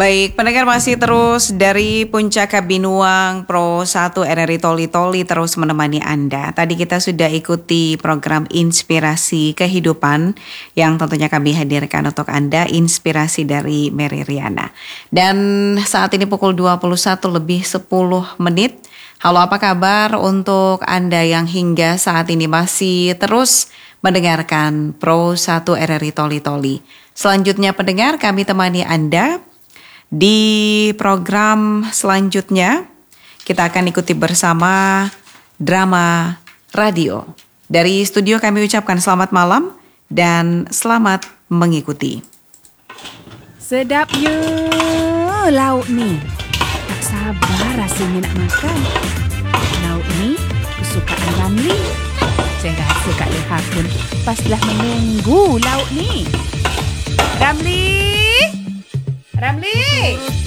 Baik, pendengar masih terus dari Puncak Kabinuang Pro 1 RRI Toli-Toli terus menemani Anda. Tadi kita sudah ikuti program Inspirasi Kehidupan yang tentunya kami hadirkan untuk Anda, inspirasi dari Mary Riana. Dan saat ini pukul 21 lebih 10 menit. Halo, apa kabar untuk Anda yang hingga saat ini masih terus mendengarkan Pro 1 RRI Toli-Toli. Selanjutnya pendengar, kami temani Anda. Di program selanjutnya, kita akan ikuti bersama drama radio. Dari studio kami ucapkan selamat malam dan selamat mengikuti. Sedapnya lauk ni. Tak sabar rasanya nak makan. Lauk ni kesukaan Ramli. Saya rasa Kak Leha pun paslah menunggu lauk ni. Ramli!